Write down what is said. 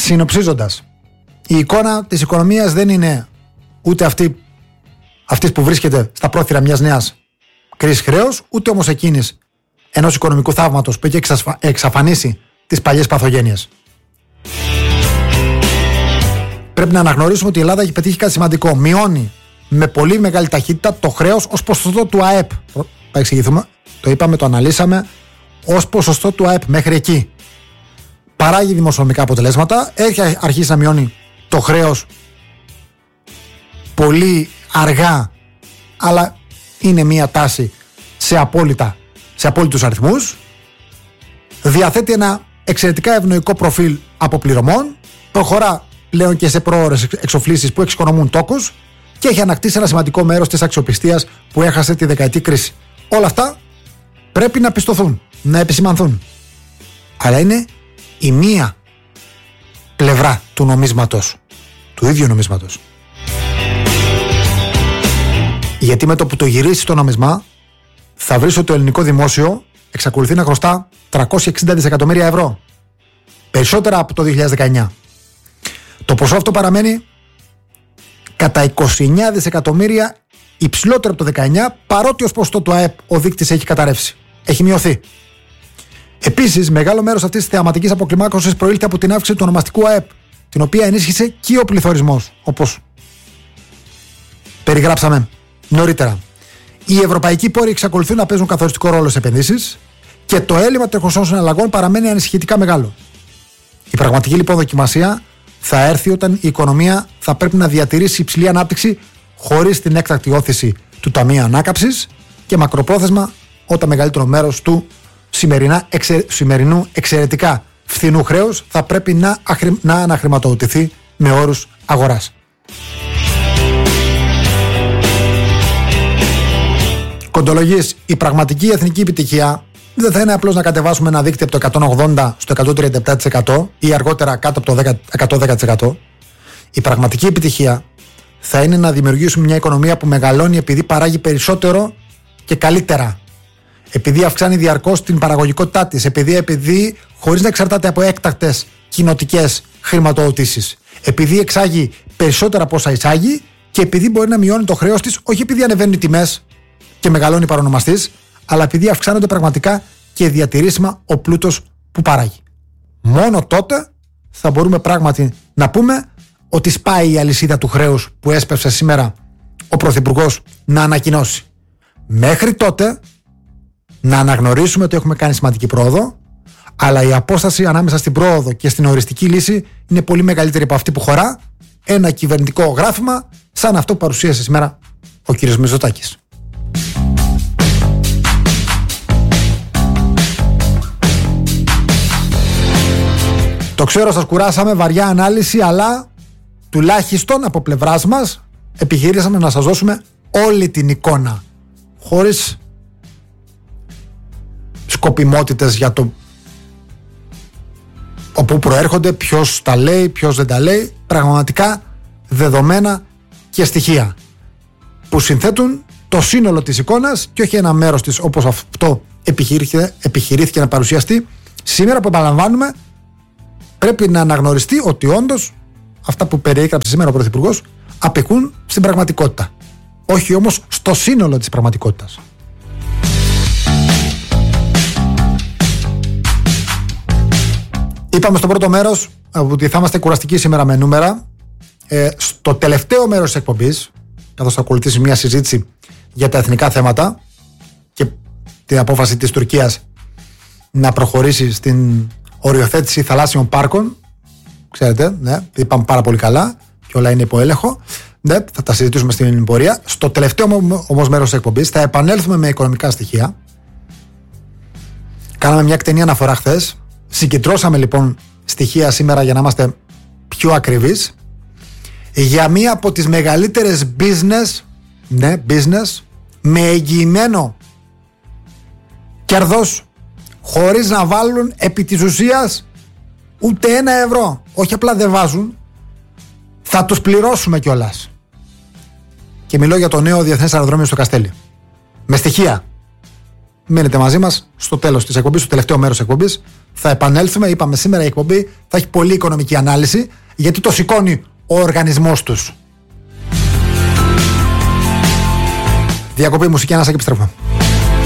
Συνοψίζοντας, η εικόνα της οικονομίας δεν είναι ούτε αυτής που βρίσκεται στα πρόθυρα μιας νέας κρίσης χρέους, ούτε όμως εκείνης ενός οικονομικού θαύματος που έχει εξαφανίσει τις παλιές παθογένειες. Πρέπει να αναγνωρίσουμε ότι η Ελλάδα έχει πετύχει κάτι σημαντικό. Μειώνει με πολύ μεγάλη ταχύτητα το χρέος ως ποσοστό του ΑΕΠ. Θα εξηγηθούμε, το είπαμε, το αναλύσαμε, ως ποσοστό του ΑΕΠ μέχρι εκεί. Παράγει δημοσιονομικά αποτελέσματα, έχει αρχίσει να μειώνει το χρέος πολύ αργά, αλλά είναι μια τάση σε απόλυτους αριθμούς. Διαθέτει ένα εξαιρετικά ευνοϊκό προφίλ αποπληρωμών, προχωρά πλέον και σε πρόωρες εξοφλήσεις που εξοικονομούν τόκους και έχει ανακτήσει ένα σημαντικό μέρος της αξιοπιστίας που έχασε τη δεκαετή κρίση. Όλα αυτά πρέπει να πιστωθούν, να επισημανθούν. Αλλά είναι η μία πλευρά του νομίσματος, του ίδιου νομίσματος. Γιατί με το που το γυρίσει το νόμισμα θα βρεις ότι το ελληνικό δημόσιο εξακολουθεί να χρωστά 360 δισεκατομμύρια ευρώ. Περισσότερα από το 2019. Το ποσό αυτό παραμένει κατά 29 δισεκατομμύρια υψηλότερο από το 19, παρότι ως ποσοστό του ΑΕΠ ο δείκτης έχει καταρρεύσει. Έχει μειωθεί. Επίσης, μεγάλο μέρος αυτής της θεαματικής αποκλιμάκωσης προήλθε από την αύξηση του ονομαστικού ΑΕΠ, την οποία ενίσχυσε και ο πληθωρισμός, όπως περιγράψαμε νωρίτερα. Οι ευρωπαϊκοί πόροι εξακολουθούν να παίζουν καθοριστικό ρόλο σε επενδύσεις και το έλλειμμα τρεχουσών συναλλαγών παραμένει ανησυχητικά μεγάλο. Η πραγματική λοιπόν δοκιμασία θα έρθει όταν η οικονομία θα πρέπει να διατηρήσει υψηλή ανάπτυξη χωρίς την έκτακτη όθηση του Ταμείου Ανάκαμψης και μακροπρόθεσμα όταν μεγαλύτερο μέρος του σημερινού εξαιρετικά φθηνού χρέους θα πρέπει να αναχρηματοδοτηθεί με όρους αγοράς. Κοντολογής, η πραγματική εθνική επιτυχία δεν θα είναι απλώς να κατεβάσουμε ένα δίκτυο από το 180% στο 137% ή αργότερα κάτω από το 110%. Η πραγματική επιτυχία θα είναι να δημιουργήσουμε μια οικονομία που μεγαλώνει επειδή παράγει περισσότερο και καλύτερα. Επειδή αυξάνει διαρκώς την παραγωγικότητά της. Επειδή χωρίς να εξαρτάται από έκτακτες κοινοτικές χρηματοδοτήσεις. Επειδή εξάγει περισσότερα από όσα εισάγει και επειδή μπορεί να μειώνει το χρέος της, όχι επειδή ανεβαίνουν οι τιμές και μεγαλώνει παρονομαστής, αλλά επειδή αυξάνονται πραγματικά και διατηρήσιμα ο πλούτος που παράγει. Μόνο τότε θα μπορούμε πράγματι να πούμε ότι σπάει η αλυσίδα του χρέους που έσπευσε σήμερα ο Πρωθυπουργός να ανακοινώσει. Μέχρι τότε να αναγνωρίσουμε ότι έχουμε κάνει σημαντική πρόοδο, αλλά η απόσταση ανάμεσα στην πρόοδο και στην οριστική λύση είναι πολύ μεγαλύτερη από αυτή που χωρά ένα κυβερνητικό γράφημα σαν αυτό που παρουσίασε σήμερα ο κ. Μητσοτάκης. Το ξέρω, σας κουράσαμε, βαριά ανάλυση, αλλά τουλάχιστον από πλευράς μας επιχειρήσαμε να σας δώσουμε όλη την εικόνα, χωρίς σκοπιμότητες για το όπου προέρχονται, ποιος τα λέει, ποιος δεν τα λέει, πραγματικά δεδομένα και στοιχεία που συνθέτουν το σύνολο της εικόνας και όχι ένα μέρος της όπως αυτό επιχειρήθηκε να παρουσιαστεί. Σήμερα που επαναλαμβάνουμε, πρέπει να αναγνωριστεί ότι όντως αυτά που περιέγραψε σήμερα ο Πρωθυπουργός απηχούν στην πραγματικότητα. Όχι όμως στο σύνολο της πραγματικότητας. Είπαμε στο πρώτο μέρος ότι θα είμαστε κουραστικοί σήμερα με νούμερα. Στο τελευταίο μέρος της εκπομπής, καθώς θα ακολουθήσει μια συζήτηση για τα εθνικά θέματα και την απόφαση της Τουρκίας να προχωρήσει στην οριοθέτηση θαλάσσιων πάρκων, ξέρετε, ναι, είπαμε πάρα πολύ καλά και όλα είναι υπό έλεγχο. Ναι, θα τα συζητήσουμε στην πορεία. Στο τελευταίο όμως μέρος της εκπομπής θα επανέλθουμε με οικονομικά στοιχεία. Κάναμε μια εκτενή αναφορά χθες. Συγκεντρώσαμε λοιπόν στοιχεία σήμερα για να είμαστε πιο ακριβείς για μία από τις μεγαλύτερες business με εγγυημένο κέρδος, χωρίς να βάλουν επί της ουσίας ούτε ένα ευρώ. Όχι απλά δεν βάζουν, θα τους πληρώσουμε κιόλας. Και μιλώ για το νέο διεθνές αεροδρόμιο στο Καστέλι. Με στοιχεία. Μείνετε μαζί μας στο τέλος της εκπομπής, στο τελευταίο μέρος της εκπομπής. Θα επανέλθουμε. Είπαμε σήμερα η εκπομπή θα έχει πολύ οικονομική ανάλυση, γιατί το σηκώνει ο οργανισμός τους. Διακοπή μουσική, ανάσα και επιστρέφουμε.